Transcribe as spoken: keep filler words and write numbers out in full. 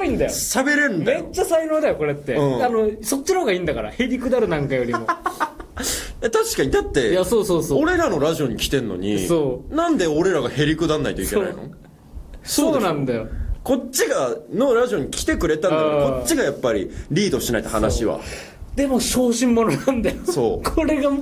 いんだよ。 喋れるんだよ。 めっちゃ才能だよこれって、うん、あのそっちの方がいいんだから、へりくだるなんかよりも確かに。だっていやそうそうそう、 俺らのラジオに来てんのに、そうなんで俺らがへりくだんないといけないの？ そうそうなんだよ。 こっちがのラジオに来てくれたんだから、こっちがやっぱりリードしないと話は。 でも小心者なんだよ。 そうこれが